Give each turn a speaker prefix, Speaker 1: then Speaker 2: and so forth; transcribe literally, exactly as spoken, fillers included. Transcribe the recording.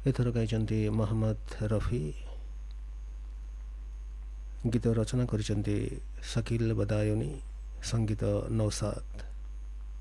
Speaker 1: एथर गाई मोहम्मद रफी, गीत रचना करिसेंती शकील बदायूनी, संगीत नौशाद।